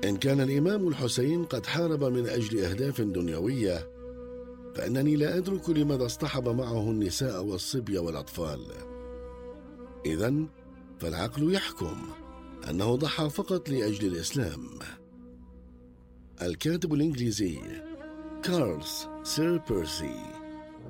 إن كان الإمام الحسين قد حارب من أجل أهداف دنيوية، فإنني لا أدرك لماذا اصطحب معه النساء والصبي والأطفال. إذن فالعقل يحكم أنه ضحى فقط لأجل الإسلام. الكاتب الإنجليزي كارل سير بيرسي.